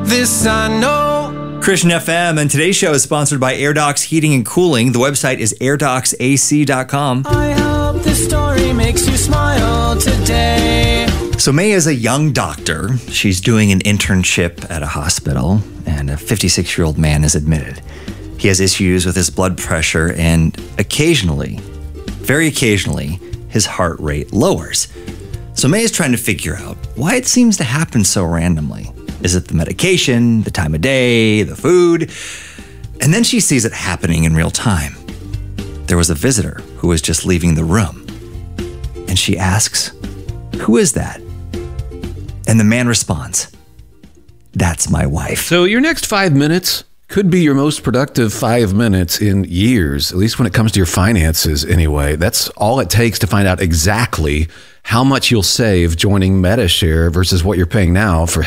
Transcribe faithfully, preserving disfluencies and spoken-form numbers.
this I know. Christian F M, and today's show is sponsored by AirDocs Heating and Cooling. The website is air docs a c dot com. I hope this story makes you smile today. So May is a young doctor. She's doing an internship at a hospital, and a fifty-six-year-old man is admitted. He has issues with his blood pressure, and occasionally, very occasionally, his heart rate lowers. So May is trying to figure out why it seems to happen so randomly. Is it the medication, the time of day, the food? And then she sees it happening in real time. There was a visitor who was just leaving the room. And she asks, "Who is that?" And the man responds, "That's my wife." So your next five minutes could be your most productive five minutes in years, at least when it comes to your finances anyway. That's all it takes to find out exactly how much you'll save joining Medi-Share versus what you're paying now for